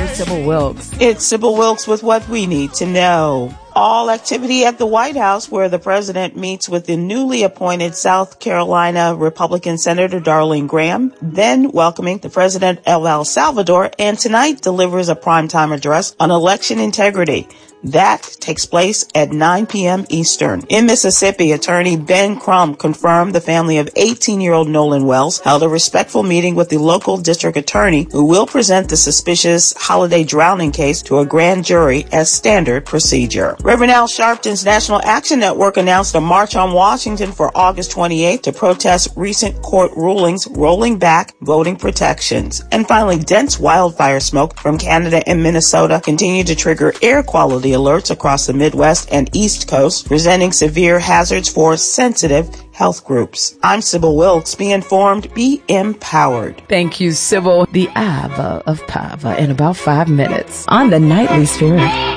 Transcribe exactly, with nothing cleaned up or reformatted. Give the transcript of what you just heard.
Sybil Wilkes. It's Sybil Wilkes with what we need to know. All activity at the White House, where the president meets with the newly appointed South Carolina Republican Senator Darlene Graham, then welcoming the president of El Salvador, and tonight delivers a primetime address on election integrity. That takes place at nine p.m. Eastern. In Mississippi, attorney Ben Crump confirmed the family of eighteen-year-old Nolan Wells held a respectful meeting with the local district attorney who will present the suspicious holiday drowning case to a grand jury as standard procedure. Reverend Al Sharpton's National Action Network announced a march on Washington for August twenty-eighth to protest recent court rulings rolling back voting protections. And finally, dense wildfire smoke from Canada and Minnesota continue to trigger air quality alerts across the Midwest and East Coast, presenting severe hazards for sensitive health groups. I'm Sybil Wilkes. Be informed, be empowered. Thank you, Sybil. The Ava of Pava in about five minutes on the Nightly Spirit.